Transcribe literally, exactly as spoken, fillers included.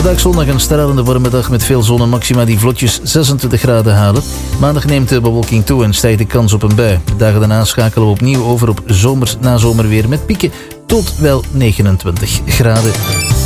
Vandaag zondag een stralende warme dag met veel zon en maxima die vlotjes zesentwintig graden halen. Maandag neemt de bewolking toe en stijgt de kans op een bui. De dagen daarna schakelen we opnieuw over op zomers nazomerweer met pieken tot wel negenentwintig graden.